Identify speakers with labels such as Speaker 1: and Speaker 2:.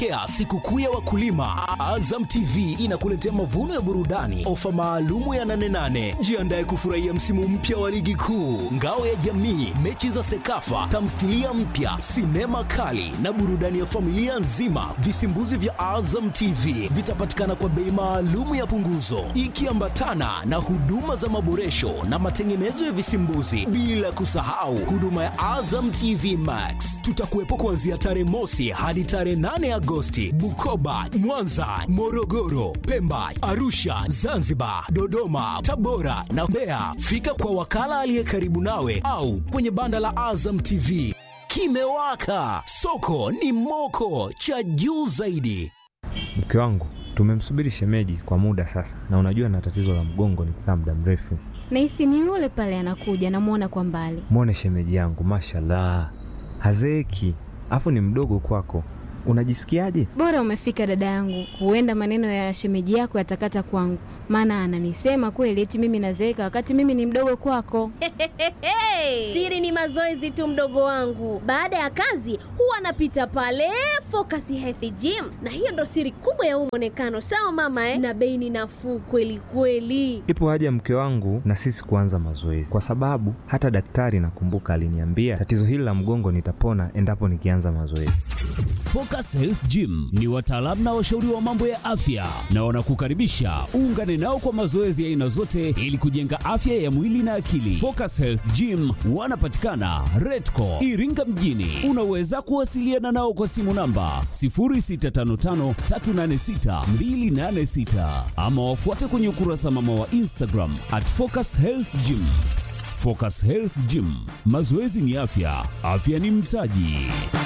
Speaker 1: Sikukuu ya wakulima, Azam TV inakuletea mavuno ya burudani, ofa maalumu ya 88. Jiandae kufurahia msimu mpya wa ligi kuu, ngao ya jamii, mechi za Sekafa, tamthilia mpya, sinema kali na burudani ya familia nzima. Visimbuzi vya Azam TV vitapatikana kwa bei maalumu ya punguzo, ikiambatana na huduma za maboresho na matengenezo ya visimbuzi, bila kusahau huduma ya Azam TV Max. Tutakuwepo kuanzia tarehe mosi hadi tarehe 8 Agosti, Bukoba, Mwanza, Morogoro, Pemba, Arusha, Zanzibar, Dodoma, Tabora na Mbeya. Fika kwa wakala aliye karibu nawe au kwenye banda la Azam TV. Kimewaka, soko ni moko, cha juu zaidi.
Speaker 2: Mke wangu, tumemsubiri shemeji kwa muda sasa, na unajua na tatizo la mgongo nikikaa muda mrefu.
Speaker 3: Nahisi ni yule pale anakuja, namuona kwa mbali.
Speaker 2: Muone shemeji yangu, mashallah, hazeeki, afu ni mdogo kwako. Unajisikiaje?
Speaker 3: Bora umefika dada yangu, huenda maneno ya shemeji yako yatakata kwangu, maana ananisema kweli eti mimi nazeeka wakati mimi ni mdogo kwako.
Speaker 4: Siri ni mazoezi tu, mdogo wangu. Baada ya kazi huwa anapita pale Focus Health Gym, na hiyo ndo siri kubwa ya muonekano. Sawa mama Na bei ni nafuu kweli kweli.
Speaker 2: Ipo haja mke wangu na sisi kuanza mazoezi, kwa sababu hata daktari nakumbuka aliniambia tatizo hili la mgongo nitapona endapo nikianza mazoezi.
Speaker 5: Focus Health Gym ni wataalamu na washauri wa mambo ya afya, na wanakukaribisha uungane nao kwa mazoezi ya aina zote ili kujenga afya ya mwili na akili. Focus Health Gym wanapatikana Redco Iringa mjini. Unaweza kuwasiliana nao kwa simu namba 0655386286 ama wafuate kwenye ukurasa mama wa Instagram @FocusHealthGym. Focus Health Gym, mazoezi ni afya, afya ni mtaji.